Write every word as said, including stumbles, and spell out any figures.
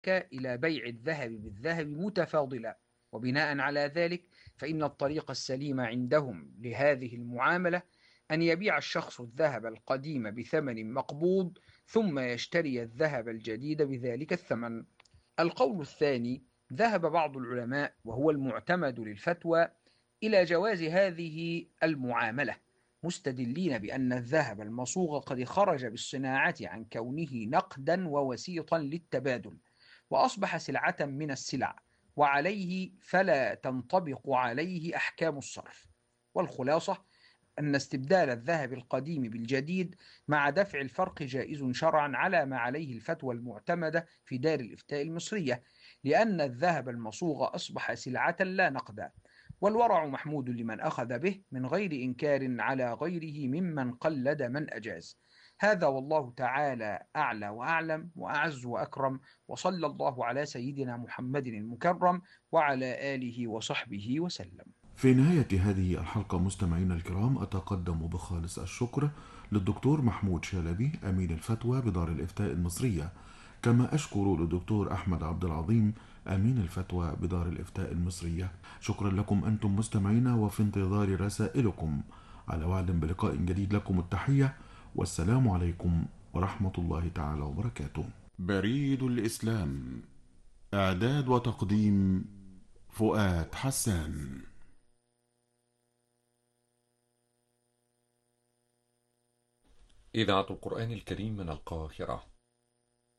ذلك إلى بيع الذهب بالذهب متفاضلا. وبناء على ذلك فإن الطريق السليم عندهم لهذه المعاملة أن يبيع الشخص الذهب القديم بثمن مقبوض ثم يشتري الذهب الجديد بذلك الثمن. القول الثاني، ذهب بعض العلماء وهو المعتمد للفتوى إلى جواز هذه المعاملة، مستدلين بأن الذهب المصوغ قد خرج بالصناعة عن كونه نقدا ووسيطا للتبادل، وأصبح سلعة من السلع، وعليه فلا تنطبق عليه أحكام الصرف. والخلاصة أن استبدال الذهب القديم بالجديد مع دفع الفرق جائز شرعا على ما عليه الفتوى المعتمدة في دار الإفتاء المصرية، لأن الذهب المصوغ أصبح سلعة لا نقدا، والورع محمود لمن أخذ به من غير إنكار على غيره ممن قلد من أجاز. هذا والله تعالى أعلى وأعلم وأعز وأكرم، وصلى الله على سيدنا محمد المكرم وعلى آله وصحبه وسلم. في نهاية هذه الحلقة مستمعينا الكرام، أتقدم بخالص الشكر للدكتور محمود شلبي أمين الفتوى بدار الإفتاء المصرية، كما أشكر للدكتور أحمد عبد العظيم أمين الفتوى بدار الإفتاء المصرية. شكرا لكم أنتم مستمعينا، وفي انتظار رسائلكم. على وعد بلقاء جديد، لكم التحية والسلام عليكم ورحمة الله تعالى وبركاته. بريد الإسلام، إعداد وتقديم فؤاد حسان. إذاعة القرآن الكريم من القاهرة.